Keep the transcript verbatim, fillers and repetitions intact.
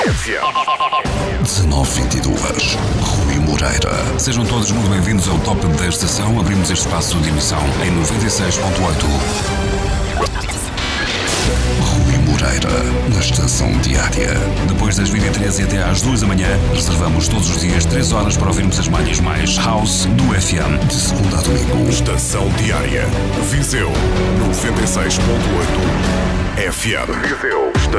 F M. dezenove vinte e dois, Rui Moreira. Sejam todos muito bem-vindos ao Top da Estação. Abrimos este espaço de emissão em noventa e seis ponto oito. Rui Moreira, na Estação Diária. Depois das vinte e três e até às duas da manhã, reservamos todos os dias três horas para ouvirmos as malhas mais house do F M. De segunda a domingo. Estação Diária. Viseu noventa e seis ponto oito F M. Viseu.